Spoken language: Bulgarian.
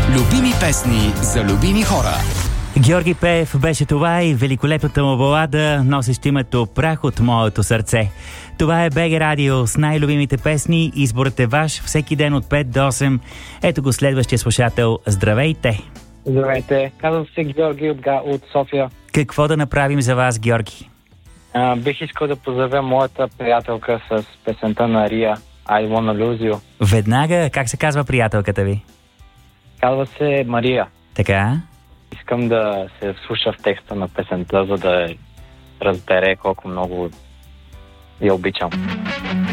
Любими песни за любими хора. Георги Пеев беше това и великолепната му балада, носещ името "Прах от моето сърце". Това е БГ Радио с най-любимите песни. Изборът е ваш всеки ден от 5 до 8. Ето го следващия слушател. Здравейте! Здравейте, казвам се Георги от София. Какво да направим за вас, Георги? Бих искал да поздравя моята приятелка с песента на Рия I Wanna Lose You. Веднага, как се казва приятелката ви? Казва се Мария. Така? Искам да се вслуша в текста на песента, за да разбере колко много я обичам.